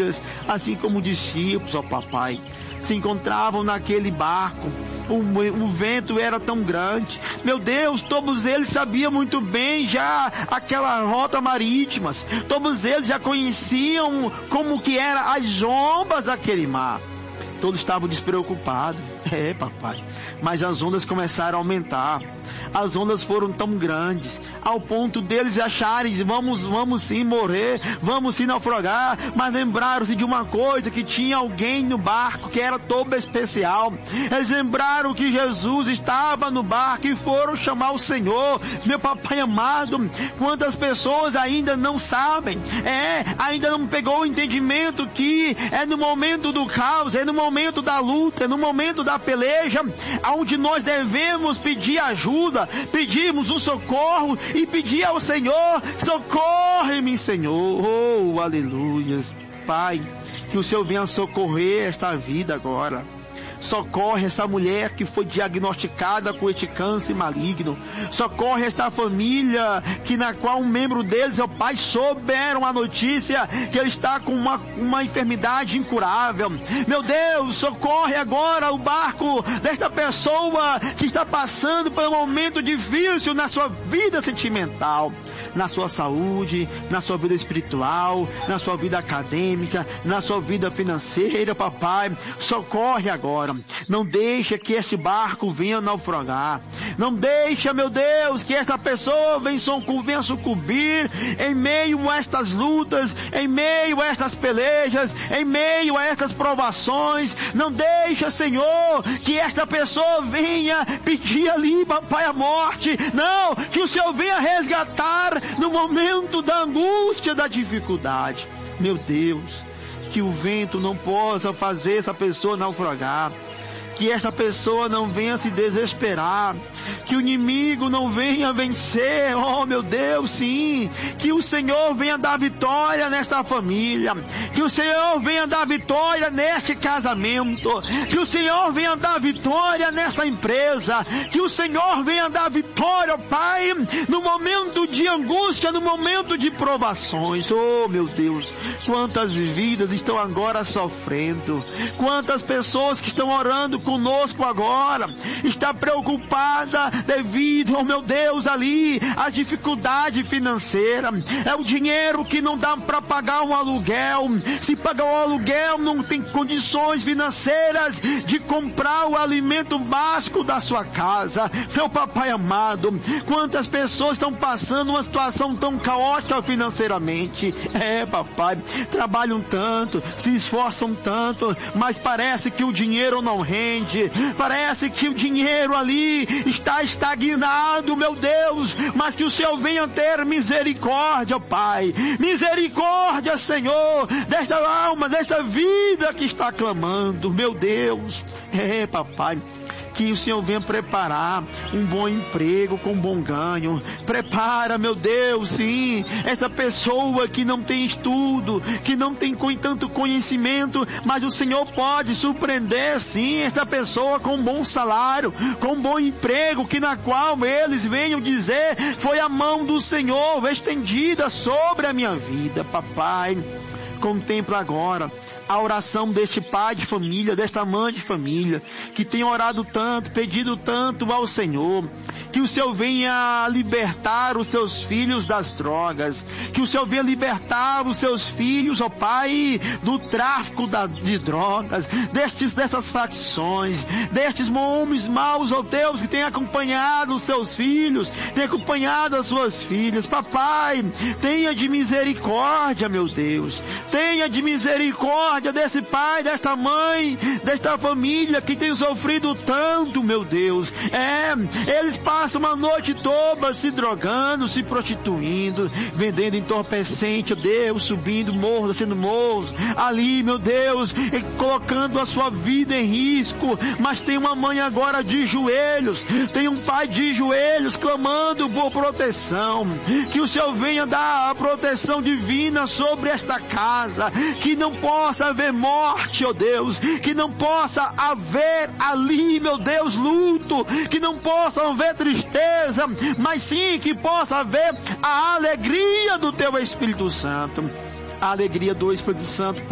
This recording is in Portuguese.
famílias, assim como discípulos, ó papai, se encontravam naquele barco. O vento era tão grande, meu Deus, todos eles sabiam muito bem já aquela rota marítima, todos eles já conheciam como que eram as ondas daquele mar. Todos estavam despreocupados. Papai. Mas as ondas começaram a aumentar. As ondas foram tão grandes, ao ponto deles acharem, vamos sim morrer, vamos sim naufragar. Mas lembraram-se de uma coisa, que tinha alguém no barco que era todo especial. Eles lembraram que Jesus estava no barco e foram chamar o Senhor. Meu papai amado, quantas pessoas ainda não sabem, ainda não pegou o entendimento que é no momento do caos, é no momento da luta, é no momento da peleja, onde nós devemos pedir ajuda, pedirmos o socorro e pedir ao Senhor: socorre-me, Senhor. Oh, aleluias. Pai, que o Senhor venha socorrer esta vida agora. Socorre essa mulher que foi diagnosticada com este câncer maligno. Socorre esta família na qual um membro deles, ó Pai, souberam a notícia que ele está com uma enfermidade incurável. Meu Deus, socorre agora o barco desta pessoa que está passando por um momento difícil na sua vida sentimental, na sua saúde, na sua vida espiritual, na sua vida acadêmica, na sua vida financeira, papai. Socorre agora. Não deixa que este barco venha naufragar. Não deixa, meu Deus, que esta pessoa venha sucumbir em meio a estas lutas, em meio a estas pelejas, em meio a estas provações. Não deixa, Senhor, que esta pessoa venha pedir ali, papai, a morte. Não, que o Senhor venha resgatar no momento da angústia, da dificuldade. Meu Deus, que o vento não possa fazer essa pessoa naufragar, que esta pessoa não venha se desesperar, que o inimigo não venha vencer. Oh, meu Deus, sim, que o Senhor venha dar vitória nesta família, que o Senhor venha dar vitória neste casamento, que o Senhor venha dar vitória nesta empresa, que o Senhor venha dar vitória, Pai, no momento de angústia, no momento de provações. Oh, meu Deus, quantas vidas estão agora sofrendo, quantas pessoas que estão orando conosco agora, está preocupada devido, oh meu Deus, ali, a dificuldade financeira, é o dinheiro que não dá para pagar um aluguel, se pagar o aluguel não tem condições financeiras de comprar o alimento básico da sua casa. Meu papai amado, quantas pessoas estão passando uma situação tão caótica financeiramente. Papai, trabalham tanto, se esforçam tanto, mas parece que o dinheiro não rende, parece que o dinheiro ali está estagnado, meu Deus, mas que o Senhor venha ter misericórdia, Pai, misericórdia, Senhor, desta alma, desta vida que está clamando, meu Deus. Papai, que o Senhor venha preparar um bom emprego com bom ganho. Prepara, meu Deus, sim, essa pessoa que não tem estudo, que não tem tanto conhecimento, mas o Senhor pode surpreender, sim, essa pessoa com um bom salário, com um bom emprego, que na qual eles venham dizer: foi a mão do Senhor estendida sobre a minha vida. Papai, contempla agora a oração deste pai de família, desta mãe de família, que tem orado tanto, pedido tanto ao Senhor, que o Senhor venha libertar os seus filhos das drogas, que o Senhor venha libertar os seus filhos, ó Pai, do tráfico de drogas, dessas facções, destes homens maus, ó Deus, que tem acompanhado os seus filhos, tem acompanhado as suas filhas. Papai, tenha de misericórdia, meu Deus, tenha de misericórdia desse pai, desta mãe, desta família que tem sofrido tanto, meu Deus. Eles passam a noite toda se drogando, se prostituindo, vendendo entorpecente, Deus, subindo morros, descendo morros, ali, meu Deus, colocando a sua vida em risco. Mas tem uma mãe agora de joelhos, tem um pai de joelhos clamando por proteção, que o Senhor venha dar a proteção divina sobre esta casa, que não possa haver morte, ó Deus, que não possa haver ali, meu Deus, luto, que não possa haver tristeza, mas sim que possa haver a alegria do Teu Espírito Santo, a alegria do Espírito Santo